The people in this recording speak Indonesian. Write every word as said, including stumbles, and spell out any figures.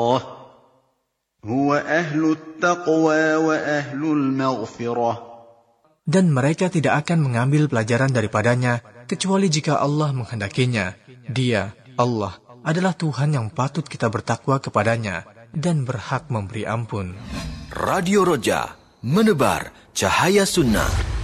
هو أهل التقوى وأهل المغفرة. Dan mereka tidak akan mengambil pelajaran daripadanya kecuali jika Allah menghendakinya. Dia, Allah, adalah Tuhan yang patut kita bertakwa kepadanya dan berhak memberi ampun. Radio Roja, menebar cahaya sunnah.